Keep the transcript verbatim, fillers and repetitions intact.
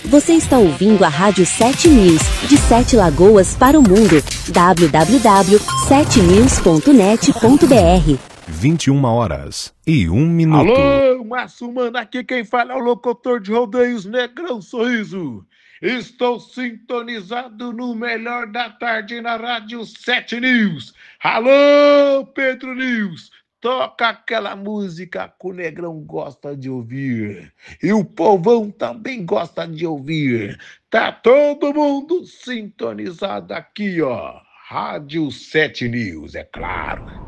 Você está ouvindo a Rádio sete News, de Sete Lagoas para o mundo. w w w ponto sete news ponto net ponto b r. vinte e uma horas e um minuto. Alô, Márcio Mano, aqui quem fala é o locutor de rodeios Negrão Sorriso. Estou sintonizado no melhor da tarde na Rádio sete News. Alô, Pedro News, toca aquela música que o Negrão gosta de ouvir. E o povão também gosta de ouvir. Tá todo mundo sintonizado aqui, ó. Rádio sete News, é claro.